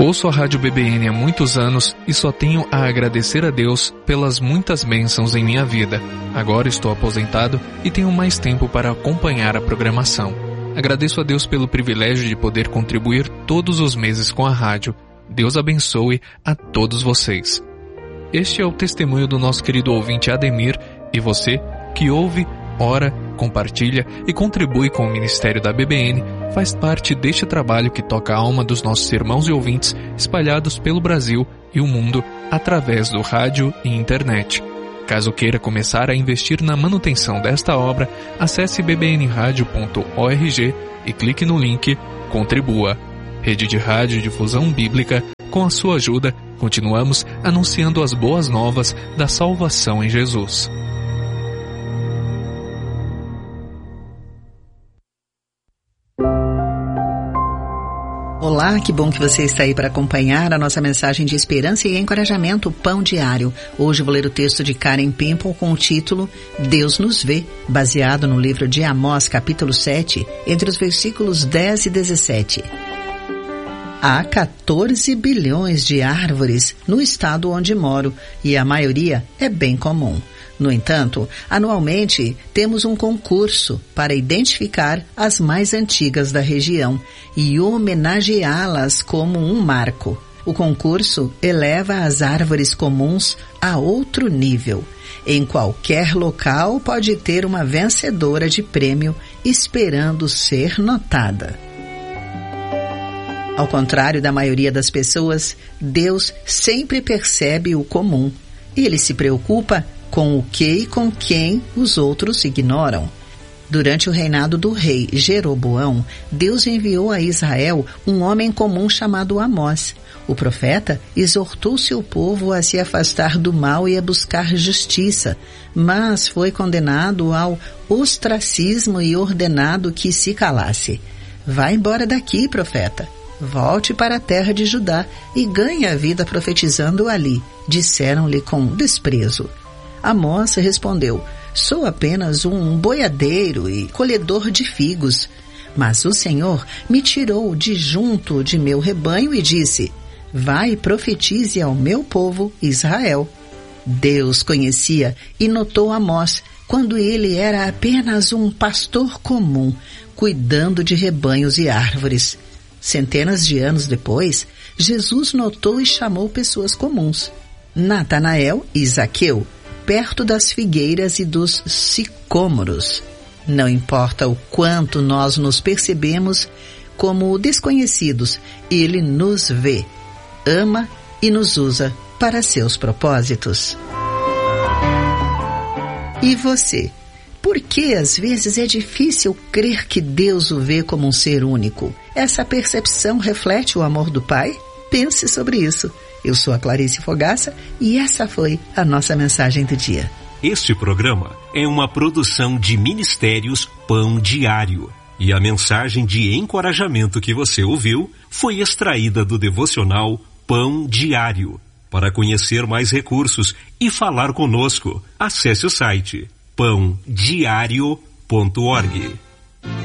Ouço a Rádio BBN há muitos anos e só tenho a agradecer a Deus pelas muitas bênçãos em minha vida. Agora estou aposentado e tenho mais tempo para acompanhar a programação. Agradeço a Deus pelo privilégio de poder contribuir todos os meses com a rádio. Deus abençoe a todos vocês. Este é o testemunho do nosso querido ouvinte Ademir, e você que ouve, ora, compartilha e contribui com o ministério da BBN faz parte deste trabalho que toca a alma dos nossos irmãos e ouvintes espalhados pelo Brasil e o mundo através do rádio e internet. Caso queira começar a investir na manutenção desta obra, acesse bbnradio.org e clique no link Contribua. Rede de Rádio e Difusão Bíblica, com a sua ajuda, continuamos anunciando as boas novas da salvação em Jesus. Olá, que bom que você está aí para acompanhar a nossa mensagem de esperança e encorajamento, Pão Diário. Hoje vou ler o texto de Karen Pimple com o título Deus nos vê, baseado no livro de Amós, capítulo 7, entre os versículos 10 e 17. Há 14 bilhões de árvores no estado onde moro e a maioria é bem comum. No entanto, anualmente temos um concurso para identificar as mais antigas da região e homenageá-las como um marco. O concurso eleva as árvores comuns a outro nível. Em qualquer local pode ter uma vencedora de prêmio esperando ser notada. Ao contrário da maioria das pessoas, Deus sempre percebe o comum. Ele se preocupa com o que e com quem os outros ignoram. Durante o reinado do rei Jeroboão, Deus enviou a Israel um homem comum chamado Amós. O profeta exortou seu povo a se afastar do mal e a buscar justiça, mas foi condenado ao ostracismo e ordenado que se calasse. Vá embora daqui, profeta. Volte para a terra de Judá e ganhe a vida profetizando ali, disseram-lhe com desprezo. Amós respondeu, sou apenas um boiadeiro e colhedor de figos. Mas o Senhor me tirou de junto de meu rebanho e disse, vai e profetize ao meu povo Israel. Deus conhecia e notou Amós quando ele era apenas um pastor comum, cuidando de rebanhos e árvores. Centenas de anos depois, Jesus notou e chamou pessoas comuns. Natanael e Zaqueu, perto das figueiras e dos sicômoros. Não importa o quanto nós nos percebemos como desconhecidos, Ele nos vê, ama e nos usa para seus propósitos. E você? Por que às vezes é difícil crer que Deus o vê como um ser único? Essa percepção reflete o amor do Pai? Pense sobre isso. Eu sou a Clarice Fogaça e essa foi a nossa mensagem do dia. Este programa é uma produção de Ministérios Pão Diário. E a mensagem de encorajamento que você ouviu foi extraída do devocional Pão Diário. Para conhecer mais recursos e falar conosco, acesse o site pãodiario.org.